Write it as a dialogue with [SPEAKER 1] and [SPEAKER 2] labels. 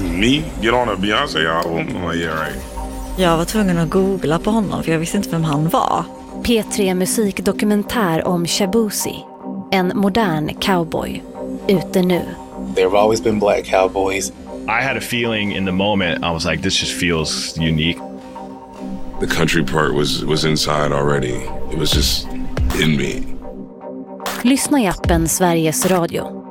[SPEAKER 1] Me get on a Beyoncé album? I'm like, yeah, right.
[SPEAKER 2] Jag var tvungen att googla på honom för jag visste inte vem han var.
[SPEAKER 3] P3 musikdokumentär om Shaboozey, en modern cowboy, ute nu.
[SPEAKER 4] There have always been black cowboys.
[SPEAKER 5] I had a feeling in the moment, I was like, this just feels unique.
[SPEAKER 1] The country part was inside already. It was just in me.
[SPEAKER 3] Lyssna i appen Sveriges Radio.